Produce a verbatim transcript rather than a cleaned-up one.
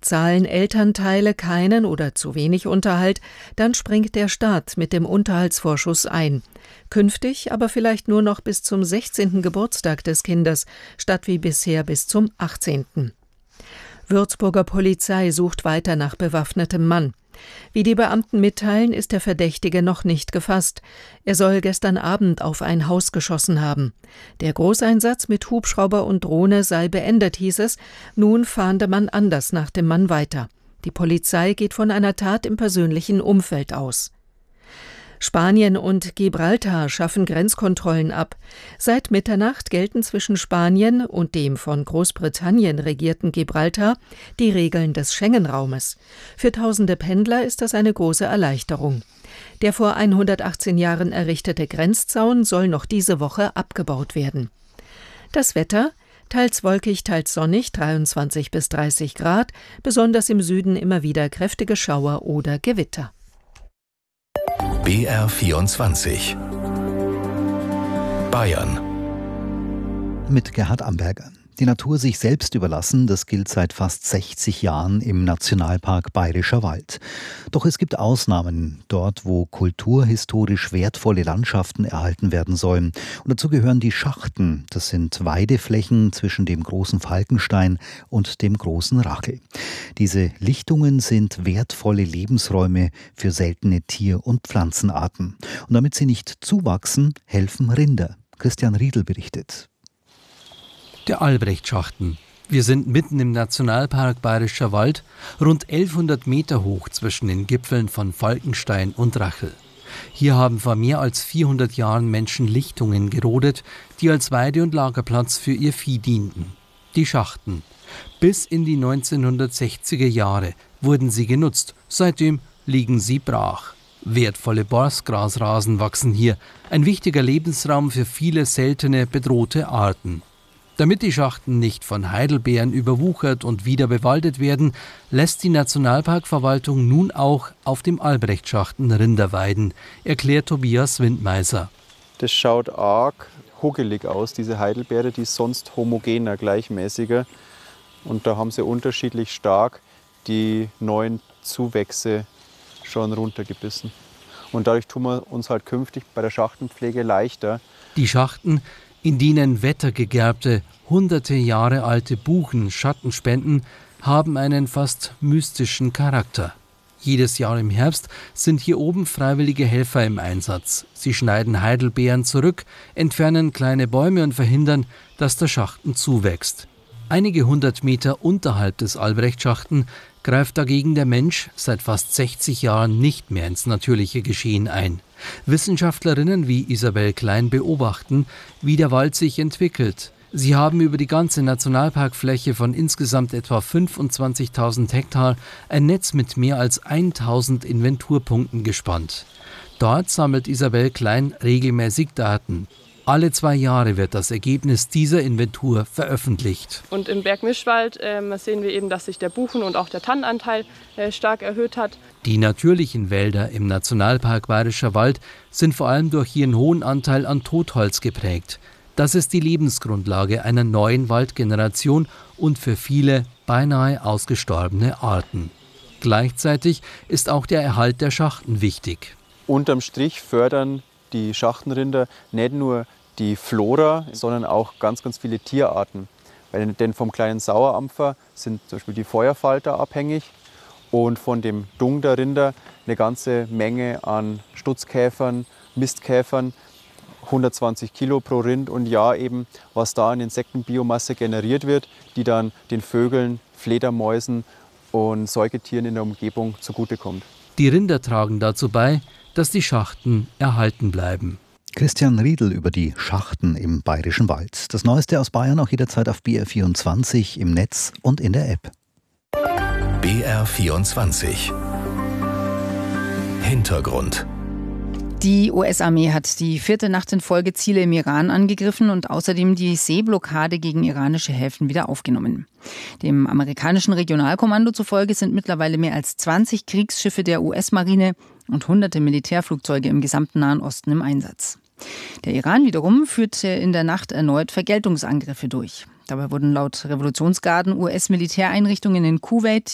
Zahlen Elternteile keinen oder zu wenig Unterhalt, dann springt der Staat mit dem Unterhaltsvorschuss ein. Künftig aber vielleicht nur noch bis zum sechzehnten Geburtstag des Kindes, statt wie bisher bis zum achtzehnten Würzburger Polizei sucht weiter nach bewaffnetem Mann. Wie die Beamten mitteilen, ist der Verdächtige noch nicht gefasst. Er soll gestern Abend auf ein Haus geschossen haben. Der Großeinsatz mit Hubschrauber und Drohne sei beendet, hieß es. Nun fahnde man anders nach dem Mann weiter. Die Polizei geht von einer Tat im persönlichen Umfeld aus. Spanien und Gibraltar schaffen Grenzkontrollen ab. Seit Mitternacht gelten zwischen Spanien und dem von Großbritannien regierten Gibraltar die Regeln des Schengen-Raumes. Für tausende Pendler ist das eine große Erleichterung. Der vor hundertachtzehn Jahren errichtete Grenzzaun soll noch diese Woche abgebaut werden. Das Wetter: teils wolkig, teils sonnig, dreiundzwanzig bis dreißig Grad, besonders im Süden immer wieder kräftige Schauer oder Gewitter. B R vierundzwanzig Bayern mit Gerhard Amberger. Die Natur sich selbst überlassen, das gilt seit fast sechzig Jahren im Nationalpark Bayerischer Wald. Doch es gibt Ausnahmen, dort wo kulturhistorisch wertvolle Landschaften erhalten werden sollen. Und dazu gehören die Schachten, das sind Weideflächen zwischen dem großen Falkenstein und dem großen Rachel. Diese Lichtungen sind wertvolle Lebensräume für seltene Tier- und Pflanzenarten. Und damit sie nicht zuwachsen, helfen Rinder. Christian Riedl berichtet. Der Albrechtschachten. Wir sind mitten im Nationalpark Bayerischer Wald, rund elfhundert Meter hoch zwischen den Gipfeln von Falkenstein und Rachel. Hier haben vor mehr als vierhundert Jahren Menschen Lichtungen gerodet, die als Weide- und Lagerplatz für ihr Vieh dienten. Die Schachten. Bis in die neunzehnhundertsechziger Jahre wurden sie genutzt, seitdem liegen sie brach. Wertvolle Borstgrasrasen wachsen hier, ein wichtiger Lebensraum für viele seltene, bedrohte Arten. Damit die Schachten nicht von Heidelbeeren überwuchert und wieder bewaldet werden, lässt die Nationalparkverwaltung nun auch auf dem Albrechtschachten Rinder weiden, erklärt Tobias Windmeiser. Das schaut arg hugelig aus, diese Heidelbeere, die ist sonst homogener, gleichmäßiger. Und da haben sie unterschiedlich stark die neuen Zuwächse schon runtergebissen. Und dadurch tun wir uns halt künftig bei der Schachtenpflege leichter. Die Schachten, in denen wettergegerbte, hunderte Jahre alte Buchen Schatten spenden, haben einen fast mystischen Charakter. Jedes Jahr im Herbst sind hier oben freiwillige Helfer im Einsatz. Sie schneiden Heidelbeeren zurück, entfernen kleine Bäume und verhindern, dass der Schachten zuwächst. Einige hundert Meter unterhalb des Albrechtschachten greift dagegen der Mensch seit fast sechzig Jahren nicht mehr ins natürliche Geschehen ein. Wissenschaftlerinnen wie Isabel Klein beobachten, wie der Wald sich entwickelt. Sie haben über die ganze Nationalparkfläche von insgesamt etwa fünfundzwanzigtausend Hektar ein Netz mit mehr als tausend Inventurpunkten gespannt. Dort sammelt Isabel Klein regelmäßig Daten. Alle zwei Jahre wird das Ergebnis dieser Inventur veröffentlicht. Und im Bergmischwald äh, sehen wir eben, dass sich der Buchen- und auch der Tannenanteil äh, stark erhöht hat. Die natürlichen Wälder im Nationalpark Bayerischer Wald sind vor allem durch ihren hohen Anteil an Totholz geprägt. Das ist die Lebensgrundlage einer neuen Waldgeneration und für viele beinahe ausgestorbene Arten. Gleichzeitig ist auch der Erhalt der Schachten wichtig. Unterm Strich fördern die Schachtenrinder nicht nur die Flora, sondern auch ganz, ganz viele Tierarten. Weil, denn vom kleinen Sauerampfer sind zum Beispiel die Feuerfalter abhängig und von dem Dung der Rinder eine ganze Menge an Stutzkäfern, Mistkäfern, hundertzwanzig Kilo pro Rind und Jahr eben, was da an Insektenbiomasse generiert wird, die dann den Vögeln, Fledermäusen und Säugetieren in der Umgebung zugutekommt. Die Rinder tragen dazu bei, dass die Schachten erhalten bleiben. Christian Riedl über die Schachten im Bayerischen Wald. Das Neueste aus Bayern auch jederzeit auf B R vierundzwanzig im Netz und in der App. B R vierundzwanzig Hintergrund. Die U S-Armee hat die vierte Nacht in Folge Ziele im Iran angegriffen und außerdem die Seeblockade gegen iranische Häfen wieder aufgenommen. Dem amerikanischen Regionalkommando zufolge sind mittlerweile mehr als zwanzig Kriegsschiffe der U S-Marine und hunderte Militärflugzeuge im gesamten Nahen Osten im Einsatz. Der Iran wiederum führte in der Nacht erneut Vergeltungsangriffe durch. Dabei wurden laut Revolutionsgarden U S-Militäreinrichtungen in Kuwait,